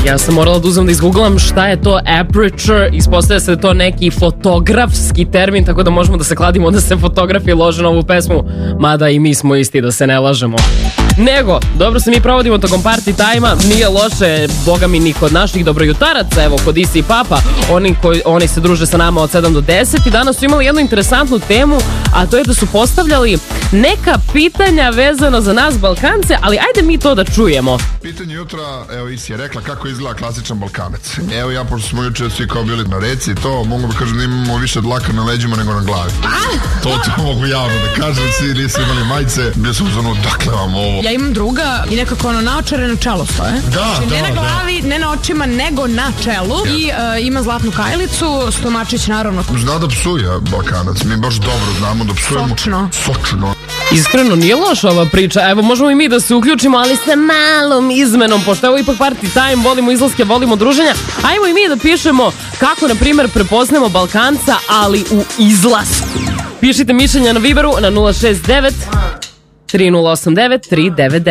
Ja sam morala da uzmem da izgooglam šta je to aperture. Ispostavlja se da je to neki fotografski termin, tako da možemo da se kladimo da se fotografije lože na ovu pesmu, mada i mi smo isti, da se ne lažemo. Nego, dobro se mi provodimo tokom party time-a, nije loše, boga mi, ni kod naših dobrojutaraca, evo, kod Isi i Papa, oni se druže sa nama od 7 do 10 i danas su imali jednu interesantnu temu, a to je da su postavljali neka pitanja vezano za nas Balkance, ali ajde mi to da čujemo. Pitanje jutra, evo Isi je rekla kako izgleda klasičan Balkanac. Evo ja, pošto smo juče svi kao bili na reci, to mogu da kažem da imamo više dlaka na leđima nego na glavi. To mogu javno da kažem, svi nisu imali majice, bio sam uzmano, dakle vam ovo. Ja imam druga i nekako naočare na čelo stoje. Da, ne na glavi, ne na očima, nego na čelu. I ima zlatnu kajlicu, stomačić naravno. Zna da psuje Balkanac, mi baš dobro znamo da psujemo. Sočno. Iskreno, nije loša ova priča. Evo, možemo i mi da se uključimo, ali sa malom izmenom, pošto je ovo ipak party time, volimo izlaske, volimo druženja. Ajmo i mi da pišemo kako, na primjer, prepoznamo Balkanca, ali u izlasku. Pišite mišljenja na Viberu na 069 3089 399.